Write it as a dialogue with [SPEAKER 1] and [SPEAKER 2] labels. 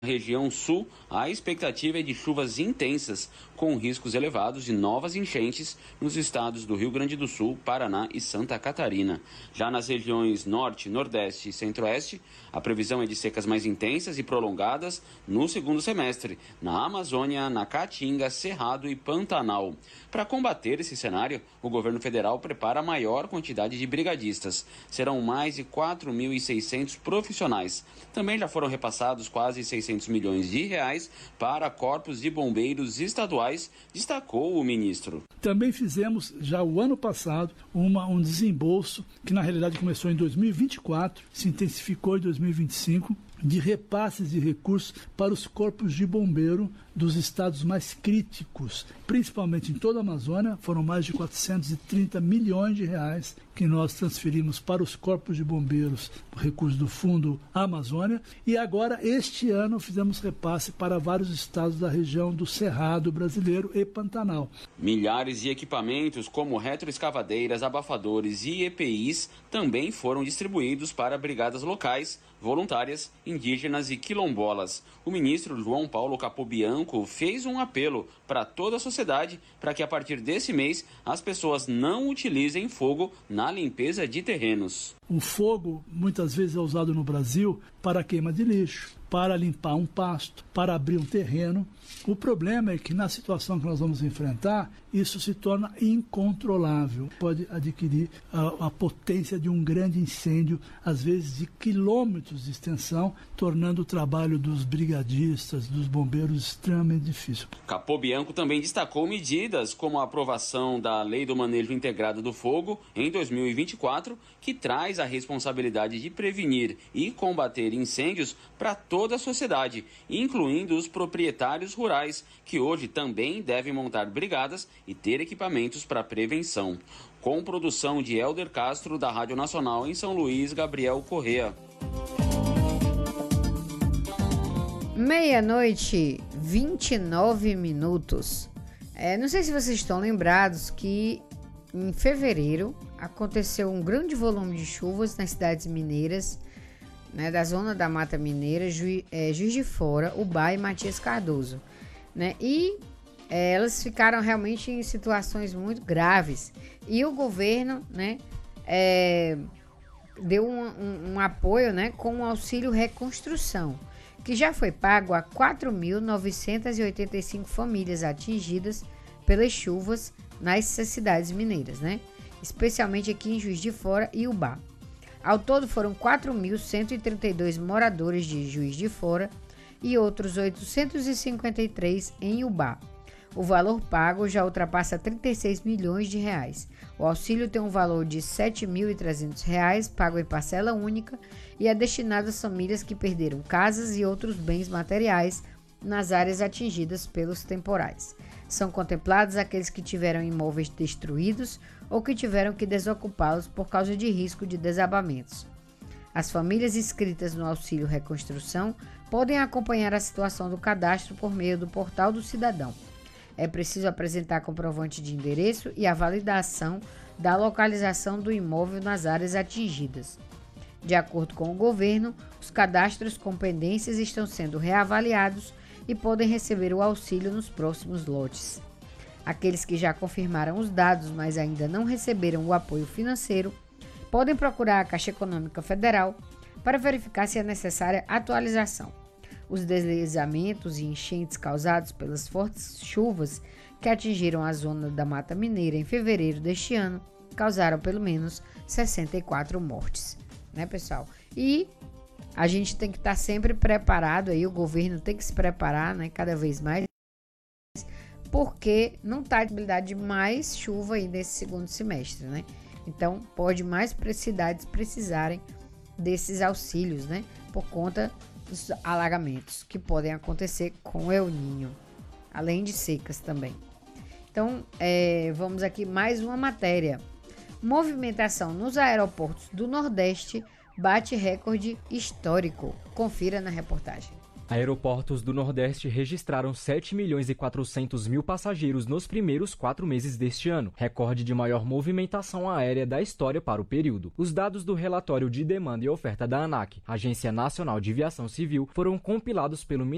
[SPEAKER 1] região sul, a expectativa é de chuvas intensas, com riscos elevados de novas enchentes nos estados do Rio Grande do Sul, Paraná e Santa Catarina. Já nas regiões norte, nordeste e centro-oeste, a previsão é de secas mais intensas e prolongadas no segundo semestre, na Amazônia, na Caatinga, Cerrado e Pantanal. Para combater esse cenário, o governo federal prepara a maior quantidade de brigadistas. Serão mais de 4.600 profissionais. Também já foram repassados quase 600 milhões de reais para corpos de bombeiros estaduais, destacou o ministro.
[SPEAKER 2] Também fizemos, já o ano passado, um desembolso que na realidade começou em 2024, se intensificou em 2025, de repasses de recursos para os corpos de bombeiro dos estados mais críticos, principalmente em toda a Amazônia. Foram mais de 430 milhões de reais que nós transferimos para os corpos de bombeiros, recursos do Fundo Amazônia, e agora este ano fizemos repasse para vários estados da região do Cerrado brasileiro e Pantanal.
[SPEAKER 1] Milhares de equipamentos como retroescavadeiras, abafadores e EPIs também foram distribuídos para brigadas locais, voluntárias, indígenas e quilombolas. O ministro João Paulo Capobianco fez um apelo para toda a sociedade para que a partir desse mês as pessoas não utilizem fogo na limpeza de terrenos.
[SPEAKER 2] O fogo muitas vezes é usado no Brasil para queima de lixo, para limpar um pasto, para abrir um terreno. O problema é que na situação que nós vamos enfrentar, isso se torna incontrolável. Pode adquirir a potência de um grande incêndio, às vezes de quilômetros de extensão, tornando o trabalho dos brigadistas, dos bombeiros, extremamente difícil.
[SPEAKER 1] Capobianco também destacou medidas como a aprovação da Lei do Manejo Integrado do Fogo em 2024, que traz a responsabilidade de prevenir e combater incêndios para toda a sociedade, incluindo os proprietários rurais, que hoje também devem montar brigadas e ter equipamentos para prevenção. Com produção de Helder Castro, da Rádio Nacional em São Luís, Gabriel Correa.
[SPEAKER 3] 00:29. Não sei se vocês estão lembrados que em fevereiro aconteceu um grande volume de chuvas nas cidades mineiras, né, da zona da Mata Mineira, Juiz de Fora, Ubá e Matias Cardoso, né? E elas ficaram realmente em situações muito graves. E o governo, né, deu um apoio, né, com o auxílio reconstrução, que já foi pago a 4.985 famílias atingidas pelas chuvas nessas cidades mineiras, né? Especialmente aqui em Juiz de Fora e Ubá. Ao todo foram 4.132 moradores de Juiz de Fora e outros 853 em Ubá. O valor pago já ultrapassa 36 milhões de reais. O auxílio tem um valor de R$ 7.300 pago em parcela única e é destinado às famílias que perderam casas e outros bens materiais nas áreas atingidas pelos temporais. São contemplados aqueles que tiveram imóveis destruídos ou que tiveram que desocupá-los por causa de risco de desabamentos. As famílias inscritas no Auxílio Reconstrução podem acompanhar a situação do cadastro por meio do Portal do Cidadão. É preciso apresentar comprovante de endereço e a validação da localização do imóvel nas áreas atingidas. De acordo com o governo, os cadastros com pendências estão sendo reavaliados e podem receber o auxílio nos próximos lotes. Aqueles que já confirmaram os dados, mas ainda não receberam o apoio financeiro, podem procurar a Caixa Econômica Federal para verificar se é necessária atualização. Os deslizamentos e enchentes causados pelas fortes chuvas que atingiram a zona da Mata Mineira em fevereiro deste ano causaram pelo menos 64 mortes, né, pessoal? E a gente tem que estar sempre preparado, aí o governo tem que se preparar, né, cada vez mais, porque não está a possibilidade de mais chuva aí nesse segundo semestre, né? Então, pode mais cidades precisarem desses auxílios, né, por conta dos alagamentos que podem acontecer com o El Niño, além de secas também. Então, vamos aqui mais uma matéria. Movimentação nos aeroportos do Nordeste bate recorde histórico. Confira na reportagem.
[SPEAKER 4] Aeroportos do Nordeste registraram 7.400.000 passageiros nos primeiros 4 meses deste ano, recorde de maior movimentação aérea da história para o período. Os dados do relatório de demanda e oferta da ANAC, Agência Nacional de Aviação Civil, foram compilados pelo